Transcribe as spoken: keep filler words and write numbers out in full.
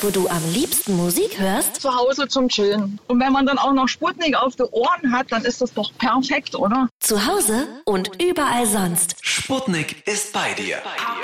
wo du am liebsten Musik hörst? Zu Hause zum Chillen. Und wenn man dann auch noch Sputnik auf den Ohren hat, dann ist das doch perfekt, oder? Zu Hause und überall sonst. Sputnik ist bei dir.